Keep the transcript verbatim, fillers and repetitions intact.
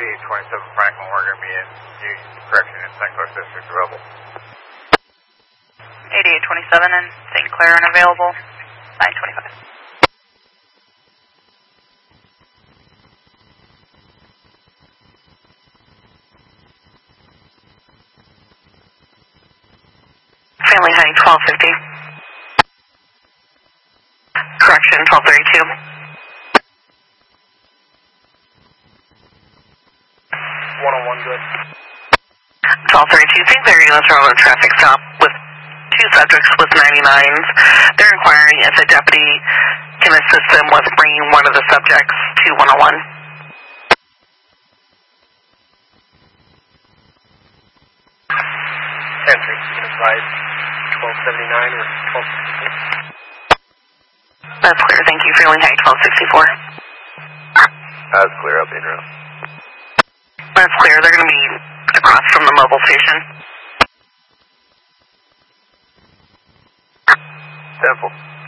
eighty-eight twenty-seven Franklin, we're going to be in Union Correction in Saint Clair District, available. eighty-eight twenty-seven in Saint Clair unavailable, nine twenty-five. Family High twelve fifty. Correction twelve thirty-two. one oh one good. twelve thirty-two, Saint Clair Units are on a traffic stop with two subjects with ninety-nines. They're inquiring if a deputy can assist them with bringing one of the subjects to one oh one. ten three, you can advise twelve seventy-nine or twelve sixty-six. That's clear, thank you. Family High twelve sixty-four. That's clear up in room. That's clear, they're going to be across from the mobile station. Temple.